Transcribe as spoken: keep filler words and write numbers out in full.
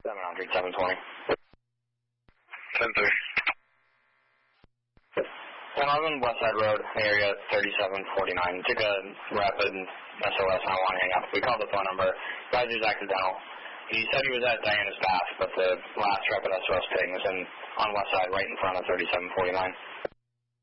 seven hundred, seven twenty. ten three. ten eleven Westside Road, area thirty-seven forty-nine. Took a rapid S O S and I want to hang up. We called the phone number. Guys, it was accidental. He said he was at Diana's Path, but the last rapid S O S ping was in, on Westside, right in front of thirty-seven forty-nine.